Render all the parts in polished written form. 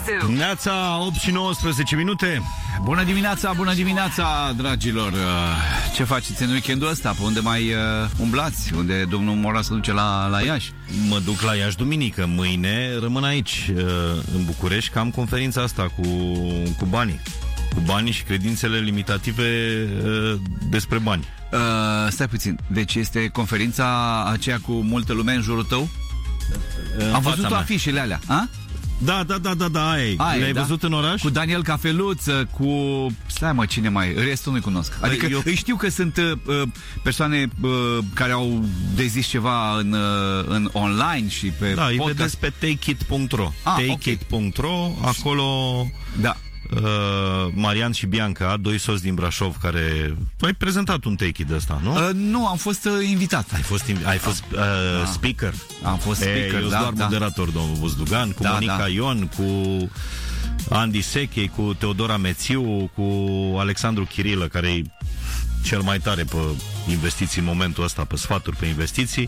Târziu. Dimineața, 8 și 19 minute. Bună dimineața, dragilor. Ce faceți în weekendul ăsta? Pe unde mai umblați? Unde domnul Mora se duce la Iași? Mă duc la Iași duminică. Mâine rămân aici, în București, că am conferința asta cu banii. Cu banii și credințele limitative despre bani. Stai puțin. Deci este conferința aceea cu multă lume în jurul tău? Am văzut afișele alea. A? Da, aia. Le-ai văzut în oraș? Cu Daniel Cafeluță, cu... Stai mă, cine mai? Restul nu-i cunosc. Adică îi știu că sunt persoane care au dezis ceva în online și pe podcast. Îi vedeți pe takeit.ro. Takeit.ro, acolo... Da. Marian și Bianca, doi soți din Brașov, care... Tu ai prezentat un Take It de ăsta, nu? Nu, am fost invitat. Ai fost speaker? Am fost speaker, eu sunt doar moderator, domnul Buzdugan, cu Monica Ion, cu Andy Sechei, cu Teodora Mețiu, cu Alexandru Chirilă, care e cel mai tare pe investiții în momentul ăsta, pe sfaturi pe investiții.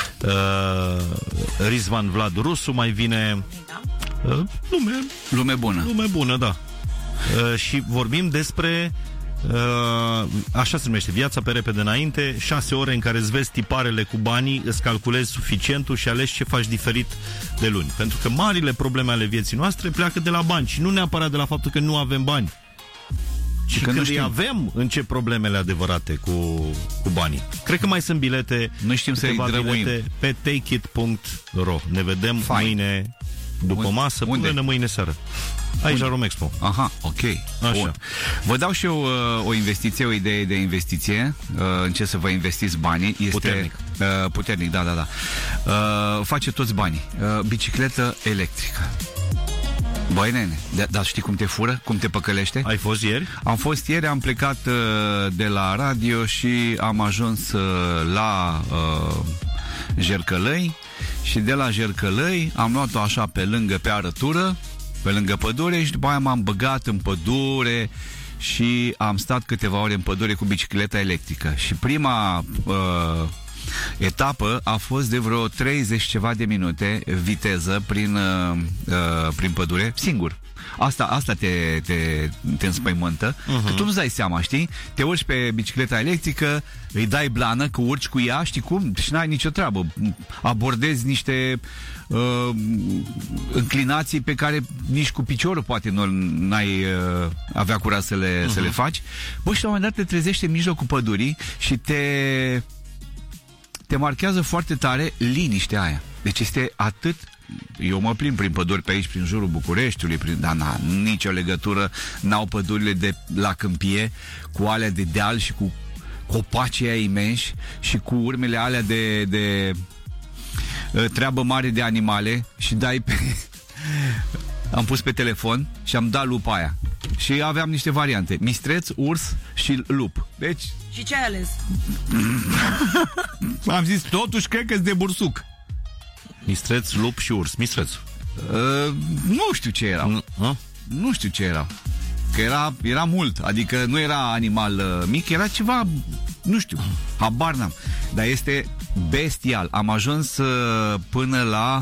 Rizvan Vlad Rusu mai vine. Lume bună. Lume bună, da. Și vorbim despre așa se numește, viața pe repede înainte, 6 ore în care îți vezi tiparele cu banii, îți calculezi suficientul și alegi ce faci diferit de luni. Pentru că marile probleme ale vieții noastre pleacă de la bani și nu neapărat de la faptul că nu avem bani. Și când îi avem, încep problemele adevărate cu banii. Cred că mai sunt bilete. Nu știm să-i drămuim. Pe takeit.ro. Ne vedem mâine după masă, până mâine seară. Aici la Romexpo. Aha, ok. Așa. Bun. Vă dau și eu o investiție, o idee de investiție. În ce să vă investiți banii. Este puternic. Puternic, da. Face toți banii. Bicicletă electrică. Băi, nene, dar știi cum te fură? Cum te păcălește? Ai fost ieri? Am fost ieri, am plecat de la radio și am ajuns la Jercălăi. Și de la Jercălăi am luat-o așa pe arătură, pe lângă pădure, și după aia m-am băgat în pădure și am stat câteva ore în pădure cu bicicleta electrică. Și prima etapă a fost de vreo 30 ceva de minute viteză prin pădure, singur. Asta te înspăimântă, că tu nu-ți dai seama, știi? Te urci pe bicicleta electrică, îi dai blană, că urci cu ea, știi cum? Și n-ai nicio treabă. Abordezi niște înclinații pe care nici cu piciorul poate n-ai avea curaj să le faci. Bă, și la un moment dat te trezești în mijlocul pădurii și te marchează foarte tare liniștea aia. Deci este atât. Eu mă plimb prin păduri pe aici, prin jurul Bucureștiului, dar nicio legătură n-au pădurile de la Câmpie cu alea de deal și cu copacii aia imensi și cu urmele alea de treabă mare de animale. Și dai pe... Am pus pe telefon și am dat lupa aia. Și aveam niște variante: mistreț, urs și lup. Deci... Și ce ai ales? Am zis, totuși cred că-s de bursuc. Mistreț, lup și urs. Mistrețul. Nu știu ce erau. Nu știu ce erau. Că era mult. Adică nu era animal mic, era ceva, nu știu, habar n-am. Dar este bestial. Am ajuns până la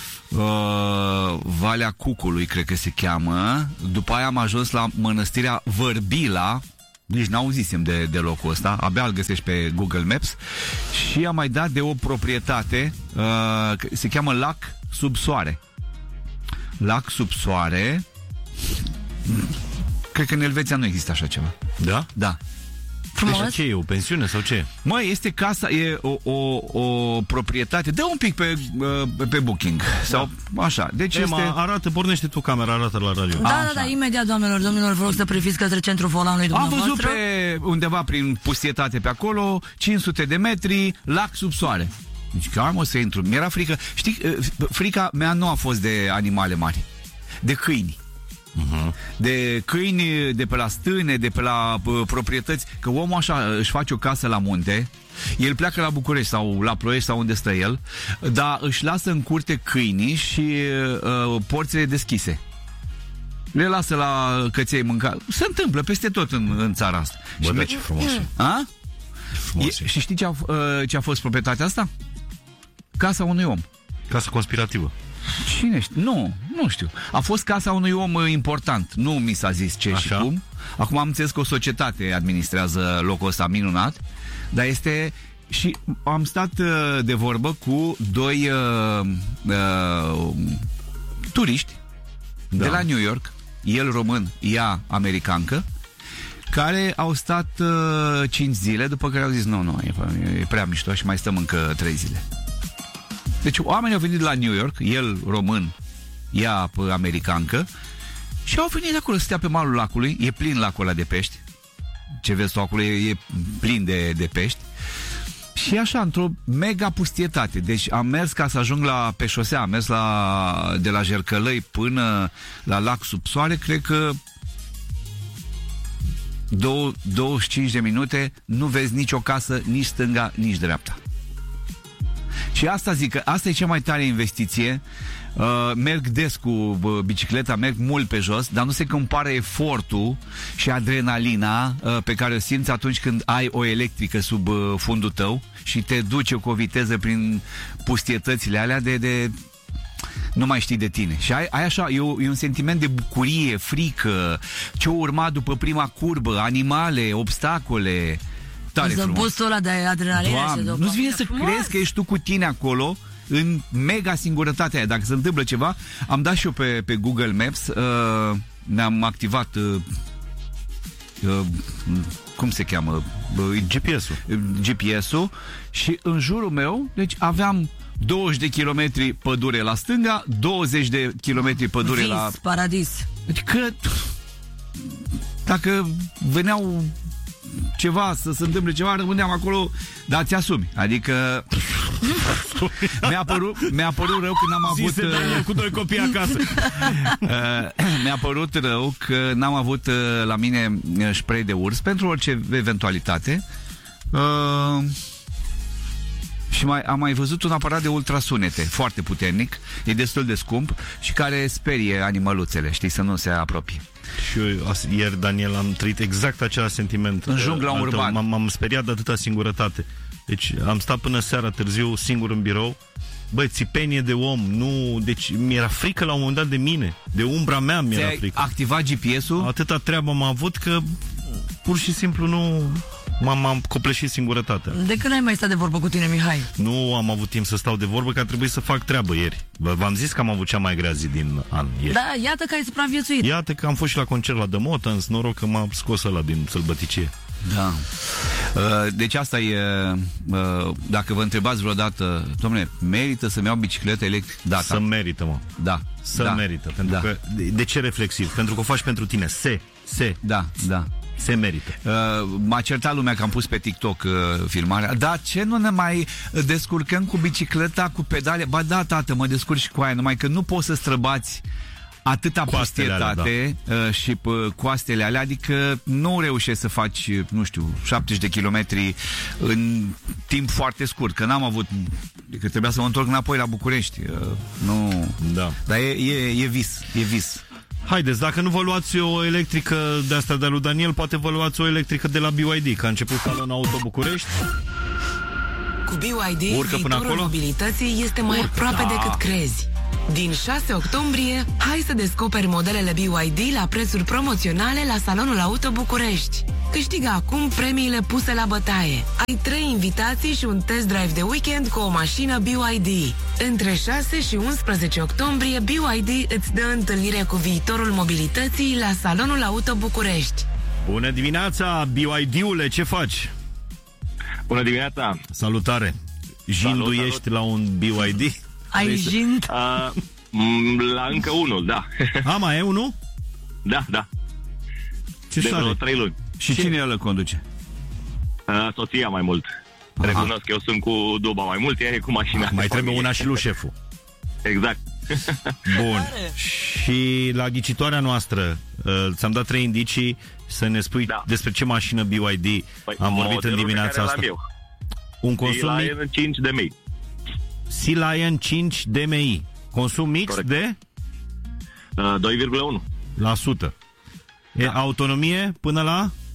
Valea Cucului, cred că se cheamă. După aia am ajuns la Mănăstirea Vărbila. Nici n-auzisem de locul ăsta. Abia îl găsești pe Google Maps. Și am mai dat de o proprietate, se cheamă Lac Sub Soare. Lac Sub Soare. Cred că în Elveția nu există așa ceva. Da? Da. Deci ce e? O pensiune sau ce? Măi, este casa, e o proprietate. Dă un pic pe Booking. Sau așa. Deci este... arată, pornește tu camera, arată la radio. Da, imediat, doamnelor, domnilor, vă rog să priviți către centrul volanului dumneavoastră. Am văzut undeva prin pustietate pe acolo, 500 de metri, lac sub soare. Deci chiar mă să intru. Mi-era frică. Știi, frica mea nu a fost de animale mari, de câini. De câini, de pe la stâne, de pe la proprietăți. Că omul așa își face o casă la munte, el pleacă la București sau la Ploiești sau unde stă el, dar își lasă în curte câinii și porțile deschise. Le lasă la căței mânca. Se întâmplă peste tot în țara asta. Bă, da, ce frumos. Și știi ce a fost proprietatea asta? Casa unui om. Casă conspirativă. Cine știu? Nu știu. A fost casa unui om important. Nu mi s-a zis ce și cum. Acum am înțeles că o societate administrează locul ăsta minunat, dar este... Și am stat de vorbă cu doi turiști de la New York, el român, ea americancă, care au stat 5 zile, după care au zis nu, e prea mișto și mai stăm încă 3 zile. Deci oamenii au venit de la New York, el român, ea americancă, și au venit acolo să stea pe malul lacului. E plin lacul ăla de pești. Ce vezi tu acolo e plin de pești. Și așa, într-o mega pustietate. Deci am mers ca să ajung pe șosea, am mers de la Jercălăi până la lac sub soare, cred că 25 de minute, nu vezi nicio casă, nici stânga, nici dreapta. Și asta zic, că asta e cea mai tare investiție. Merg des cu bicicleta, merg mult pe jos, dar nu se compară efortul și adrenalina pe care o simți atunci când ai o electrică sub fundul tău și te duce cu o viteză prin pustietățile alea de nu mai știi de tine. Și ai așa, e un sentiment de bucurie, frică, ce urma după prima curbă, animale, obstacole. Tare frumos. Zăbustul ăla de adrenalină. Nu-ți vine să crezi că ești tu cu tine acolo în mega singurătatea aia. Dacă se întâmplă ceva, am dat și eu pe Google Maps, ne-am activat cum se cheamă? GPS-ul și în jurul meu, deci aveam 20 de kilometri pădure la stânga, 20 de kilometri pădure la... paradis. Adică dacă veneau ceva, să se întâmple ceva, rămâneam acolo, dar ți-asumi. Adică mi-a părut rău că n-am avut... cu 2 copii acasă. Mi-a părut rău că n-am avut la mine spray de urs pentru orice eventualitate. Și am mai văzut un aparat de ultrasunete foarte puternic, e destul de scump și care sperie animăluțele, știi, să nu se apropie. Și eu ieri, Daniel, am trăit exact același sentiment. În jungla urban. M-am speriat de atâta singurătate. Deci am stat până seara târziu singur în birou. Băi, țipenie de om, nu... Deci mi-era frică la un moment dat de mine. De umbra mea mi-era frică. Activat GPS-ul? Atâta treabă am avut că pur și simplu nu... M-am copleșit singurătatea. De când ai mai stat de vorbă cu tine, Mihai? Nu am avut timp să stau de vorbă, că a trebuit să fac treabă ieri. V-am zis că am avut cea mai grea zi din an ieri. Da, iată că ai supraviețuit. Iată că am fost și la concert la The Motans, noroc că m-a scos ăla din sălbăticie. Da. Deci asta e, dacă vă întrebați vreodată, dom'le, merită să-mi iau bicicletă electrică? Da, să merită, mă. Da. Să merită. Pentru că, de ce reflexiv? Pentru că o faci pentru tine. Da. Se merită. M-a certat lumea că am pus pe TikTok filmarea. Dar ce nu ne mai descurcăm cu bicicleta, cu pedale? Ba da, tată, mă descurc și cu aia, numai că nu poți să străbați atâta pustietate și coastele alea, adică nu reușești să faci, nu știu, 70 de kilometri în timp foarte scurt, că n-am avut, că trebuia să mă întorc înapoi la București. Nu. Da. Dar e vis. Haideți, dacă nu vă luați o electrică de asta de lui Daniel, poate vă luați o electrică de la BYD, că a început Salon Auto București. Cu BYD, viitorul mobilității este mai aproape decât crezi. Din 6 octombrie, hai să descoperi modelele BYD la prețuri promoționale la Salonul Auto București. Câștigă acum premiile puse la bătaie. Ai 3 invitații și un test drive de weekend cu o mașină BYD. Între 6 și 11 octombrie, BYD îți dă întâlnire cu viitorul mobilității la Salonul Auto București. Bună dimineața, BYD-ule, ce faci? Bună dimineața! Salutare! Jinduiești la un BYD? Ai jind? La încă unul, da. Mai e unul? Da. Ce de vreo 3 luni. Și cine îl conduce? Soția mai mult. Recunosc că eu sunt cu duba mai mult, ea e cu mașina. Mai trebuie una și lui șeful. Exact. Bun. Și la ghicitoarea noastră ți-am dat 3 indicii să ne spui despre ce mașină BYD am vorbit în dimineața asta. Un consum mic? Sea Lion 5 DMI. Sea Lion 5 DMI. Consum mix de? 2,1%. La 100. Autonomie până la?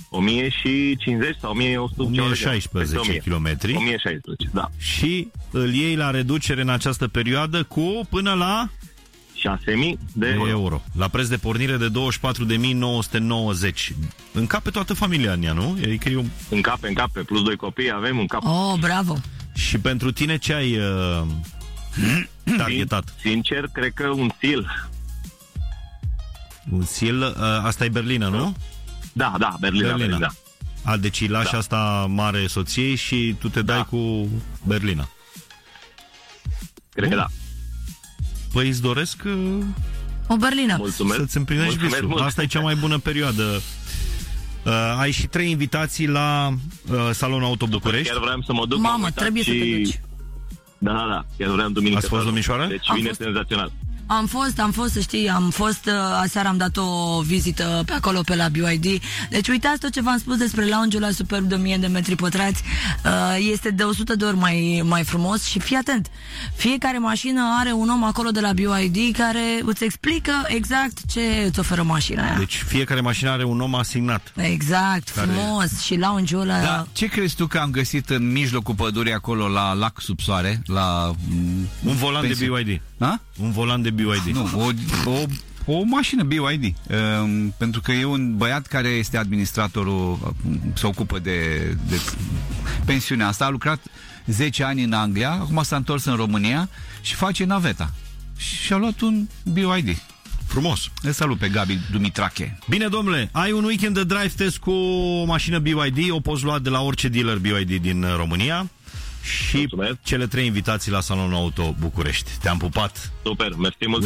1050 sau 1016 km. 1016, da. Și îl iei la reducere în această perioadă cu până la 6.000 de euro. La preț de pornire de 24.990. Încape toată familia în ea, nu? Adică eu... Încape, plus 2 copii avem, încape. Oh, bravo! Și pentru tine ce ai targetat? Sincer, cred că un Seal. Un Seal, asta e berlină, nu? Da, Berlina. Da. Deci îi lași asta mare soției și tu te dai cu berlina. Cred că da. Păi îți doresc o berlină. Mulțumesc. Să-ți împlinești visul. Mult. Asta e cea mai bună perioadă. Ai și 3 invitații la Salonul Auto București. Chiar vreau să mă duc. Mamă, trebuie să te duci. Da. Chiar vreau duminică. Ați fost, domnișoară? Deci vine senzațional. Am fost, să știi, aseară am dat o vizită pe acolo, pe la BYD. Deci uitați tot ce v-am spus despre lounge-ul ăla superb de 1000 de metri pătrați. Este de 100 de ori mai frumos și fii atent. Fiecare mașină are un om acolo de la BYD care îți explică exact ce îți oferă mașina aia. Deci fiecare mașină are un om asignat. Exact, frumos. Și lounge-ul ăla... Da, ce crezi tu că am găsit în mijlocul pădurii acolo la lac sub soare? Un volan de BYD. Da? Un volan de BYD. Nu, o mașină BYD. Pentru că e un băiat care este administratorul, se ocupă de pensiunea asta. A lucrat 10 ani în Anglia, acum s-a întors în România și face naveta. Și a luat un BYD. Frumos. Îl salut pe Gabi Dumitrache. Bine, domnule, ai un weekend de drive test cu o mașină BYD, o poți lua de la orice dealer BYD din România. Și mulțumesc. Cele 3 invitații la Salonul Auto București. Te-am pupat. Super, mersi mult.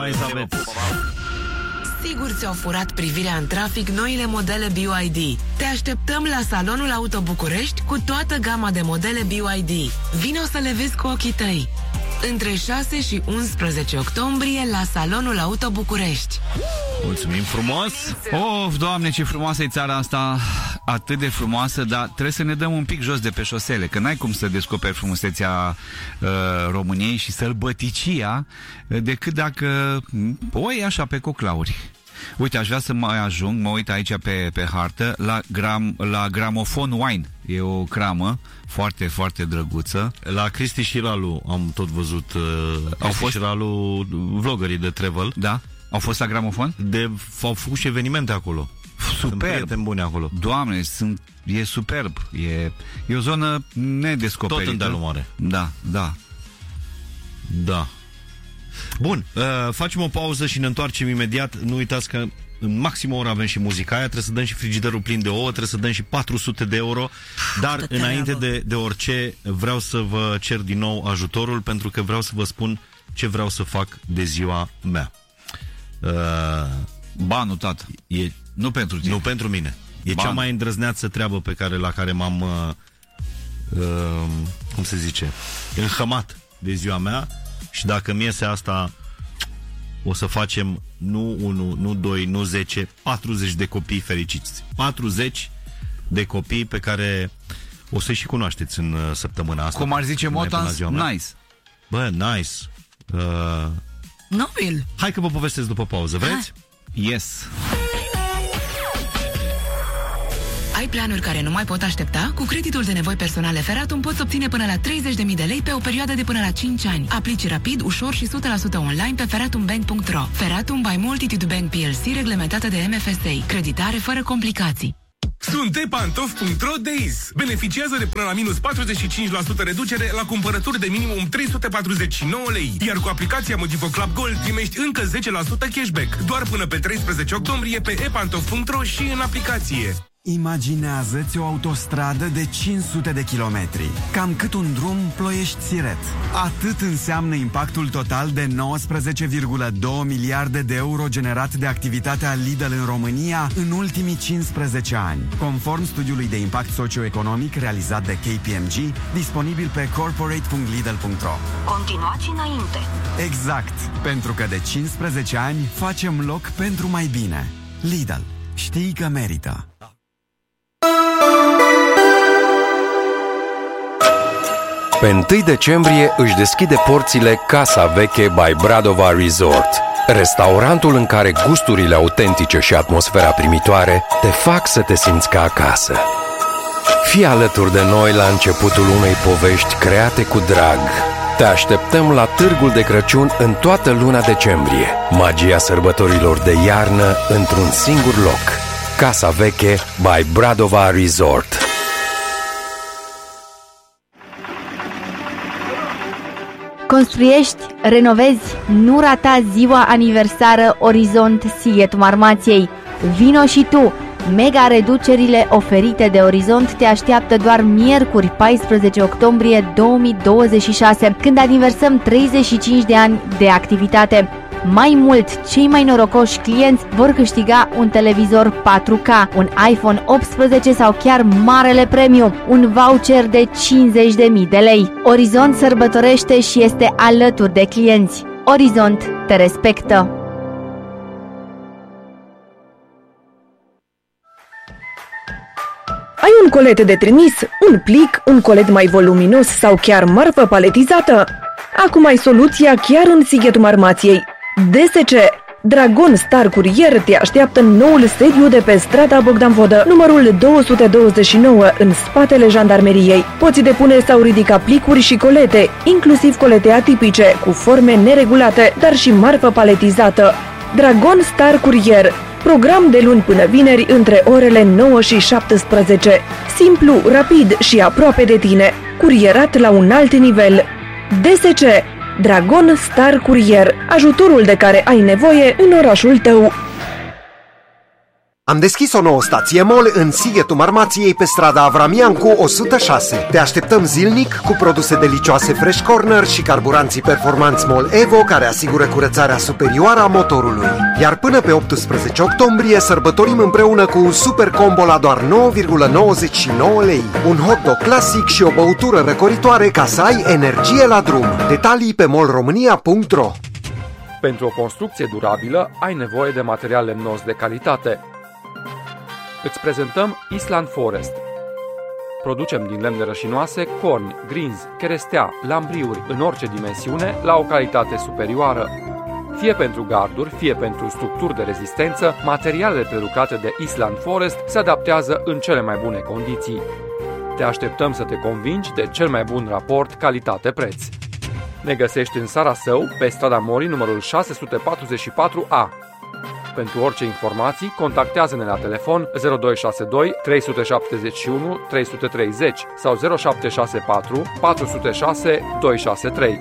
Sigur ți-au furat privirea în trafic noile modele BYD. Te așteptăm la Salonul Auto București cu toată gama de modele BYD. Vino să le vezi cu ochii tăi. Între 6 și 11 octombrie la Salonul Auto București. Mulțumim frumos! Of, Doamne, ce frumoasă e țara asta. Atât de frumoasă, dar trebuie să ne dăm un pic jos de pe șosele, că n-ai cum să descoperi frumusețea României și sălbăticia decât dacă o iei așa pe coclauri. Uite, aș vrea să mai ajung, mă uit aici pe hartă, la Gramofon Wine. E o cramă foarte, foarte drăguță. La Cristi și Ralu am tot văzut. Au fost și Ralu, vloggerii de travel. Da? Au fost la Gramofon? Au făcut și evenimente acolo. Superb. Sunt prieteni buni acolo. Doamne, e superb. E o zonă nedescoperită. Tot în dealul mare. Da. Bun, facem o pauză și ne întoarcem imediat. Nu uitați că în maximă oră avem și muzica aia. Trebuie să dăm și frigiderul plin de ouă. Trebuie să dăm și 400 de euro. Dar înainte de orice, vreau să vă cer din nou ajutorul, pentru că vreau să vă spun ce vreau să fac de ziua mea. Banul, tată. Nu pentru tine. Nu pentru mine. E cea mai îndrăzneață treabă la care m-am cum se zice, înhămat de ziua mea. Și dacă mi iese asta, o să facem nu 1, nu 2, nu 10, 40 de copii fericiți. 40 de copii pe care o să-i și cunoașteți în săptămâna asta. Cum ar zice Motans, nice. Bă, nice. Nobil. Hai că vă povestesc după pauză, vreți? Yes. Ai planuri care nu mai pot aștepta? Cu creditul de nevoi personale Feratum poți obține până la 30.000 de lei pe o perioadă de până la 5 ani. Aplici rapid, ușor și 100% online pe feratumbank.ro. Feratum by Multitude Bank PLC, reglementată de MFSA. Creditare fără complicații. Sunt epantof.ro Days. Beneficiază de până la minus 45% reducere la cumpărături de minimum 349 lei. Iar cu aplicația Mojivo Club Gold primești încă 10% cashback. Doar până pe 13 octombrie pe epantof.ro și în aplicație. Imaginează-ți o autostradă de 500 de kilometri, cam cât un drum Ploiești-Siret. Atât înseamnă impactul total de 19,2 miliarde de euro generat de activitatea Lidl în România în ultimii 15 ani, conform studiului de impact socioeconomic realizat de KPMG, disponibil pe corporate.lidl.ro. Continuați înainte. Exact, pentru că de 15 ani facem loc pentru mai bine. Lidl. Știi că merită. Pe 1 decembrie își deschide porțile Casa Veche by Bradova Resort. Restaurantul în care gusturile autentice și atmosfera primitoare te fac să te simți ca acasă. Fii alături de noi la începutul unei povești create cu drag. Te așteptăm la Târgul de Crăciun în toată luna decembrie. Magia sărbătorilor de iarnă într-un singur loc. Casa Veche by Bradova Resort. Construiești, renovezi, nu rata ziua aniversară Orizont Sighetul Marmației. Vino și tu! Mega reducerile oferite de Orizont te așteaptă doar miercuri 14 octombrie 2026, când aniversăm 35 de ani de activitate. Mai mult, cei mai norocoși clienți vor câștiga un televizor 4K, un iPhone 18 sau chiar marele premiu, un voucher de 50.000 de lei. Orizont sărbătorește și este alături de clienți. Orizont te respectă. Ai un colet de trimis, un plic, un colet mai voluminos sau chiar marfă paletizată? Acum ai soluția chiar în Sighetul Marmației. DSC Dragon Star Courier te așteaptă în noul sediu de pe strada Bogdan Vodă, numărul 229, în spatele jandarmeriei. Poți depune sau ridica plicuri și colete, inclusiv colete atipice, cu forme neregulate, dar și marfă paletizată. Dragon Star Courier. Program de luni până vineri între orele 9 și 17. Simplu, rapid și aproape de tine. Curierat la un alt nivel. DSC Dragon Star Courier. Ajutorul de care ai nevoie în orașul tău. Am deschis o nouă stație MOL în Sighetul Marmației pe strada Avramiancu 106. Te așteptăm zilnic cu produse delicioase Fresh Corner și carburanții performanți MOL Evo care asigură curățarea superioară a motorului. Iar până pe 18 octombrie sărbătorim împreună cu un super combo la doar 9,99 lei. Un hot dog clasic și o băutură răcoritoare ca să ai energie la drum. Detalii pe molromania.ro. Pentru o construcție durabilă ai nevoie de material lemnos de calitate. Îți prezentăm Island Forest. Producem din lemne rășinoase, corni, grinzi, cherestea, lambriuri în orice dimensiune la o calitate superioară. Fie pentru garduri, fie pentru structuri de rezistență, materialele prelucrate de Island Forest se adaptează în cele mai bune condiții. Te așteptăm să te convingi de cel mai bun raport calitate-preț. Ne găsești în Sarasău, pe strada Morii, numărul 644A. Pentru orice informații, contactează-ne la telefon 0262 371 330 sau 0764 406 263.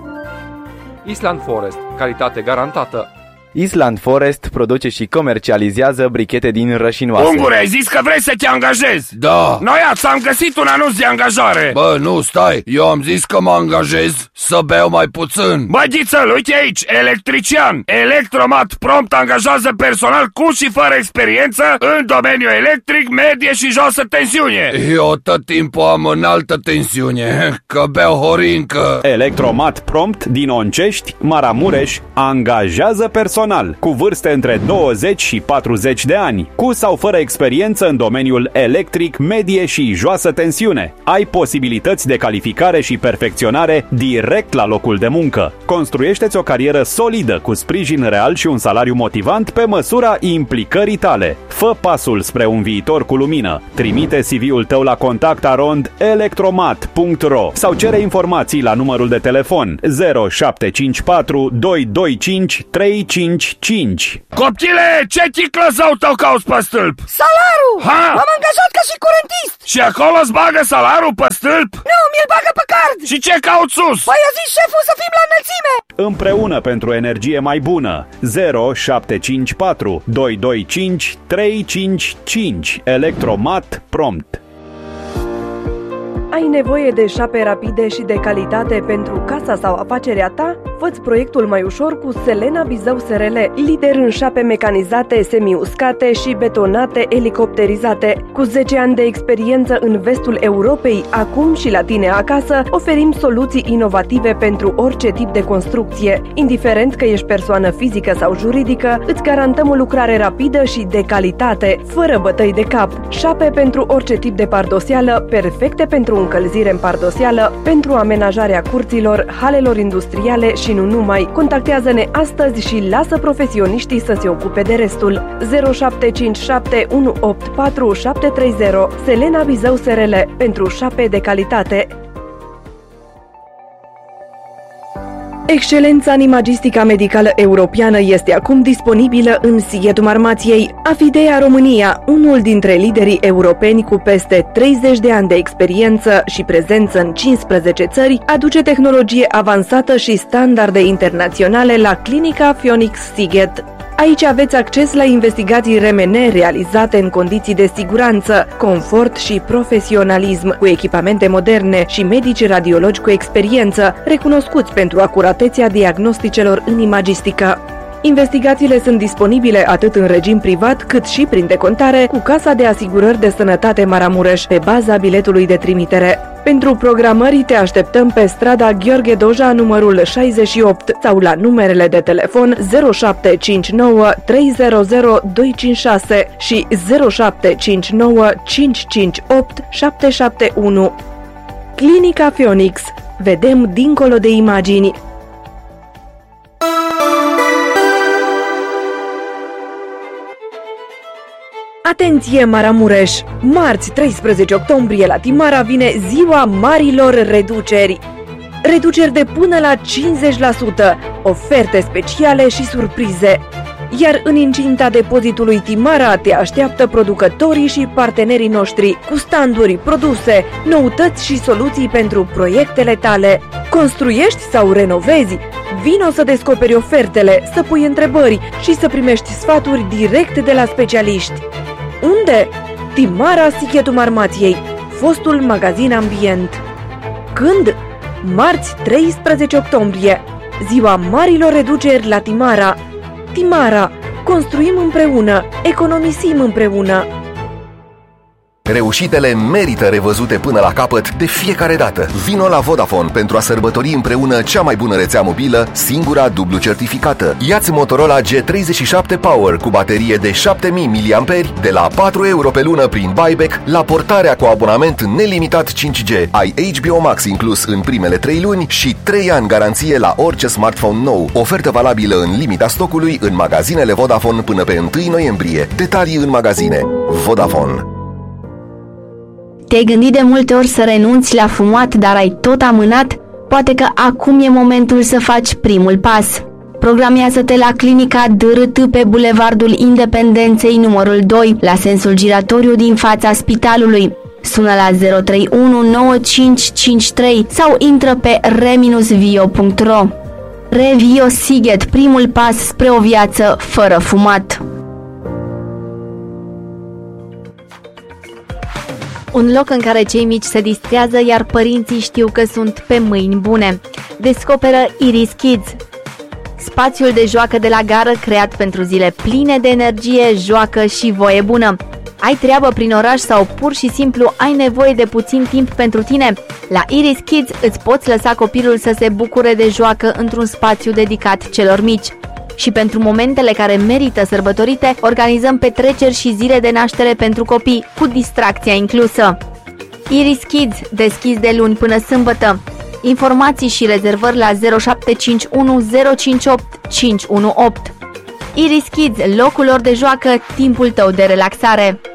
Island Forest, calitate garantată. Island Forest produce și comercializează brichete din rășinoase. Ungure, ai zis că vrei să te angajezi? Da. Noiață, am găsit un anunț de angajare. Bă, nu, stai, eu am zis că mă angajez să beau mai puțin. Bă, Ghițăl, uite aici, electrician. Electromat prompt angajează personal cu și fără experiență în domeniul electric, medie și josă tensiune. Eu tot timpul am înaltă tensiune, că beau horincă. Electromat prompt din Oncești, Maramureș, angajează personal cu vârste între 20 și 40 de ani, cu sau fără experiență în domeniul electric, medie și joasă tensiune. Ai posibilități de calificare și perfecționare direct la locul de muncă. Construiește-ți o carieră solidă cu sprijin real și un salariu motivant pe măsura implicării tale. Fă pasul spre un viitor cu lumină. Trimite CV-ul tău la contact@electromat.ro sau cere informații la numărul de telefon 0754 225 355. Copchile, ce chiclă sau tău cauți pe stâlp? Salarul! Ha? M-am angajat ca și curentist! Și acolo îți bagă salarul pe stâlp? Nu, mi-l bagă pe card! Și ce cauți sus? Păi a zis șeful să fim la înălțime! Împreună pentru energie mai bună. 0754 225 355. Electromat prompt. Ai nevoie de șape rapide și de calitate pentru casa sau afacerea ta? Fă-ți proiectul mai ușor cu Selena Bizău SRL, lider în șape mecanizate, semi-uscate și betonate elicopterizate. Cu 10 ani de experiență în vestul Europei, acum și la tine acasă, oferim soluții inovative pentru orice tip de construcție. Indiferent că ești persoană fizică sau juridică, îți garantăm o lucrare rapidă și de calitate, fără bătăi de cap. Șape pentru orice tip de pardoseală, perfecte pentru încălzire în pardoseală, pentru amenajarea curților, halelor industriale și și nu numai. Contactează-ne astăzi și lasă profesioniștii să se ocupe de restul. 0757 184 730. Selena Bizău SRL, pentru șape de calitate. Excelența în imagistica medicală europeană este acum disponibilă în Sighetul Marmației. Afidea România, unul dintre liderii europeni cu peste 30 de ani de experiență și prezență în 15 țări, aduce tehnologie avansată și standarde internaționale la Clinica Phoenix Sighet. Aici aveți acces la investigații RMN realizate în condiții de siguranță, confort și profesionalism, cu echipamente moderne și medici radiologi cu experiență, recunoscuți pentru acuratețea diagnosticelor în imagistică. Investigațiile sunt disponibile atât în regim privat, cât și prin decontare cu Casa de Asigurări de Sănătate Maramureș, pe baza biletului de trimitere. Pentru programări te așteptăm pe strada Gheorghe Doja, numărul 68, sau la numerele de telefon 0759 300 256 și 0759 558 771. Clinica Phoenix. Vedem dincolo de imagini. Atenție, Maramureș! Marți, 13 octombrie, la Timara vine ziua marilor reduceri. Reduceri de până la 50%, oferte speciale și surprize. Iar în incinta depozitului Timara te așteaptă producătorii și partenerii noștri cu standuri, produse, noutăți și soluții pentru proiectele tale. Construiești sau renovezi? Vino să descoperi ofertele, să pui întrebări și să primești sfaturi direct de la specialiști. Unde? Timara, Sighetul Marmației, fostul magazin Ambient. Când? Marți, 13 octombrie, ziua marilor reduceri la Timara. Timara, construim împreună, economisim împreună. Reușitele merită revăzute până la capăt de fiecare dată. Vino la Vodafone pentru a sărbători împreună cea mai bună rețea mobilă, singura dublu certificată. Ia-ți Motorola G37 Power cu baterie de 7000 mAh de la 4 euro pe lună prin buyback, la portarea cu abonament nelimitat 5G. Ai HBO Max inclus în primele 3 luni și 3 ani garanție la orice smartphone nou. Ofertă valabilă în limita stocului în magazinele Vodafone până pe 1 noiembrie. Detalii în magazine. Vodafone. Te-ai gândit de multe ori să renunți la fumat, dar ai tot amânat? Poate că acum e momentul să faci primul pas. Programează-te la clinica DRT pe Bulevardul Independenței numărul 2, la sensul giratoriu din fața spitalului. Sună la 031 9553 sau intră pe re-vio.ro. Revio Sighet, primul pas spre o viață fără fumat. Un loc în care cei mici se distrează, iar părinții știu că sunt pe mâini bune. Descoperă Iris Kids, spațiul de joacă de la gară creat pentru zile pline de energie, joacă și voie bună. Ai treabă prin oraș sau pur și simplu ai nevoie de puțin timp pentru tine? La Iris Kids îți poți lăsa copilul să se bucure de joacă într-un spațiu dedicat celor mici. Și pentru momentele care merită sărbătorite, organizăm petreceri și zile de naștere pentru copii, cu distracția inclusă. Iris Kids, deschis de luni până sâmbătă. Informații și rezervări la 0751 058 518. Iris Kids, locul lor de joacă, timpul tău de relaxare.